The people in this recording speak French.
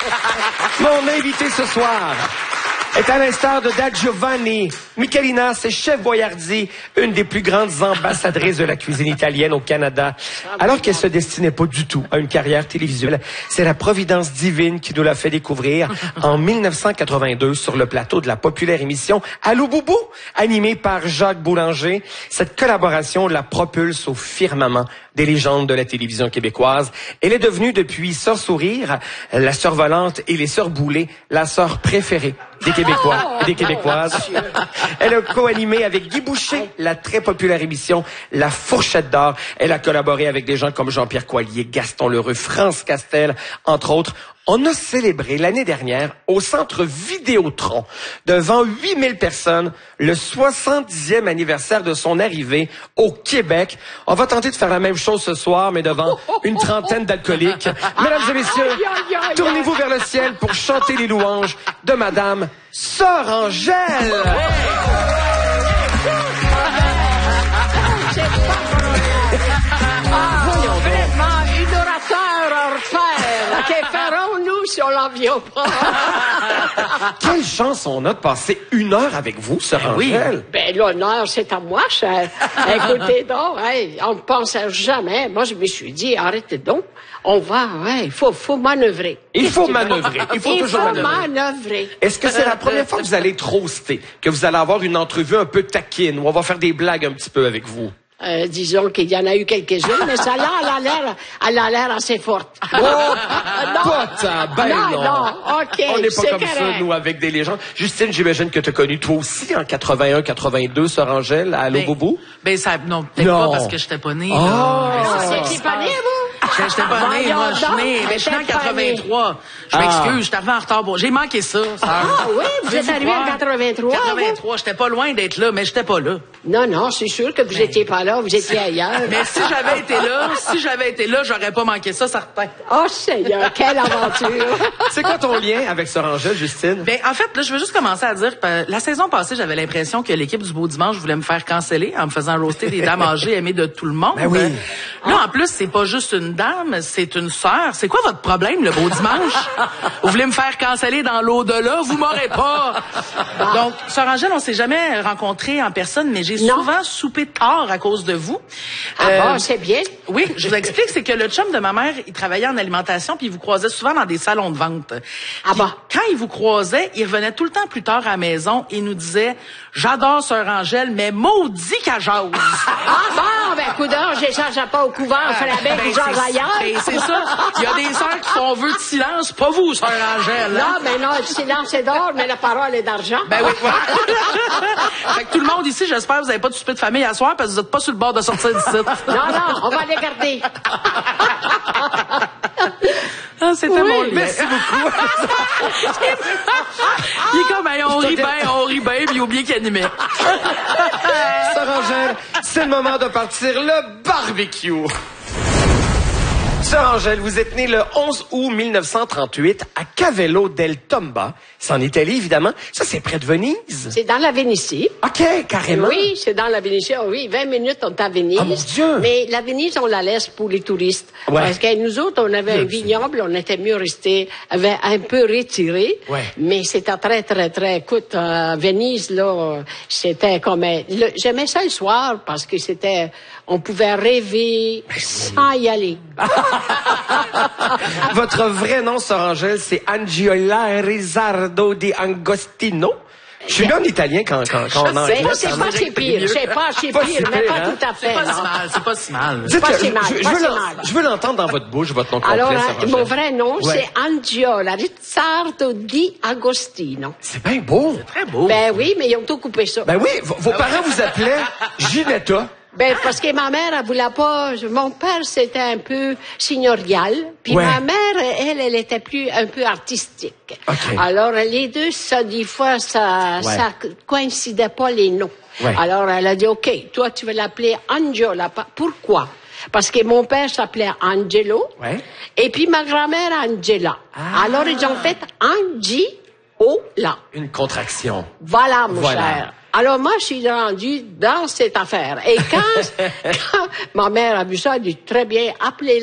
Mon invité ce soir est à l'instar de Da Giovanni. Michelina, c'est chef Boyardi, une des plus grandes ambassadrices de la cuisine italienne au Canada. Alors qu'elle se destinait pas du tout à une carrière télévisuelle, c'est la providence divine qui nous l'a fait découvrir en 1982 sur le plateau de la populaire émission Allô Boubou, animée par Jacques Boulanger. Cette collaboration la propulse au firmament des légendes de la télévision québécoise. Elle est devenue depuis Sœur Sourire, la Sœur Volante et les Sœurs Boulay, la sœur préférée des Québécois et des Québécoises. Elle a co-animé avec Guy Boucher la très populaire émission La Fourchette d'Or. Elle a collaboré avec des gens comme Jean-Pierre Coallier, Gaston Lheureux, France Castel, entre autres. On a célébré l'année dernière au Centre Vidéotron, devant 8000 personnes, le 70e anniversaire de son arrivée au Québec. On va tenter de faire la même chose ce soir, mais devant une trentaine d'alcooliques. Mesdames et messieurs, tournez-vous vers le ciel pour chanter les louanges de Madame Sœur Angèle. Vraiment, une orateur hors pair. Que ferons-nous si on l'enviait pas? Quelle chance on a de passer une heure avec vous, Sœur Angèle. Ben, l'honneur, c'est à moi, cher. Écoutez donc, hey, on ne pensait jamais. Moi, je me suis dit, arrêtez donc. On va, il faut manœuvrer. Il faut manœuvrer. Il faut toujours manœuvrer. Est-ce que c'est la première fois que vous allez être roasté, que vous allez avoir une entrevue un peu taquine, où on va faire des blagues un petit peu avec vous? Disons qu'il y en a eu quelques-unes, mais ça là, elle a l'air assez forte. Oh, pas non, OK, on n'est pas comme correct. ça, nous, avec des légendes. Justine, j'imagine que tu as connu toi aussi en 81, 82, Sœur Angèle, à Allô Boubou? Non, peut-être pas parce que j'étais pas née. C'est pas né, vous? J'étais pas née, moi, je suis née. Mais je suis née en 83. Je m'excuse, je suis arrivée en retard. Bon, j'ai manqué ça. Oui, vous êtes arrivé en 83. 83, j'étais pas loin d'être là, mais j'étais pas là. Non, c'est sûr que vous étiez pas là, vous étiez ailleurs. Mais si j'avais été là, j'aurais pas manqué ça, certain. Oh, Seigneur, quelle aventure! C'est quoi ton lien avec Sœur Angèle, Justine? Ben, en fait, là, je veux juste commencer à dire que la saison passée, j'avais l'impression que l'équipe du Beau Dimanche voulait me faire canceller en me faisant roaster des dames âgées aimées de tout le monde. Ben oui. Là, en plus, c'est pas juste une dame, c'est une sœur. C'est quoi votre problème, le Beau Dimanche? Vous voulez me faire canceller dans l'au-delà? Vous m'aurez pas! Donc, Sœur Angèle, on s'est jamais rencontrés en personne, mais j'ai souvent soupé tard à cause de vous. C'est bien. Oui, je vous explique, c'est que le chum de ma mère, il travaillait en alimentation, puis il vous croisait souvent dans des salons de vente. Quand il vous croisait, il revenait tout le temps plus tard à la maison et nous disait « J'adore Sœur Angèle, mais maudit qu'elle jase! » Coudard, j'échange pas au couvent, on fait la bête, ils jasent ailleurs. Ben, c'est ça. Il y a des sœurs qui font vœu de silence, pas vous, Sœur Angèle. Non, mais non, le silence est d'or, mais la parole est d'argent. Ben oui, voilà. Fait que tout le monde ici, j'espère que vous n'avez pas de souper de famille à soir parce que vous n'êtes pas sur le bord de sortir d'ici. Non, on va les garder. C'était mon lien. Merci beaucoup. Il est comme, on rit bien, puis il oublie qu'il animait. Sœur Angèle, c'est le moment de partir le barbecue. Sœur Angèle, vous êtes née le 11 août 1938 à Cavello del Tomba. C'est en Italie, évidemment. Ça, c'est près de Venise. C'est dans la Vénétie. OK, carrément. Oui, c'est dans la Vénétie. Oh, oui, 20 minutes, on est à Venise. Oh, mon Dieu! Mais la Venise, on la laisse pour les touristes. Ouais. Parce que nous autres, on avait un vignoble, on était mieux restés, un peu retirés. Ouais. Mais c'était très, très, très... Écoute, Venise, là, c'était comme... J'aimais ça le soir parce que c'était... On pouvait rêver sans y aller. Votre vrai nom, Sœur Angèle, c'est Angiola Rizzardo di Agostino. Je suis là en italien quand on en C'est pas si pire, mais pas tout à fait. C'est pas si mal. Dites, Pas si mal, je veux l'entendre dans votre bouche, votre nom complet, Alors, Sœur Angèle. mon vrai nom, c'est Angiola Rizzardo di Agostino. C'est bien beau. Très beau. Ben oui, mais ils ont tout coupé ça. Ben oui, vos parents vous appelaient Ginetta. Ben, parce que ma mère, elle voulait pas... Mon père, c'était un peu signorial. Puis ma mère, elle était un peu artistique. Okay. Alors, les deux, ça, des fois, ça coïncidait pas les noms. Ouais. Alors, elle a dit, OK, toi, tu veux l'appeler Angiola. Pourquoi? Parce que mon père s'appelait Angelo. Ouais. Et puis ma grand-mère, Angela. Alors, ils ont fait Angiola. Une contraction. Voilà, mon cher. Alors, moi, je suis rendue dans cette affaire. Et quand ma mère a vu ça, elle a dit, très bien, appelez-la.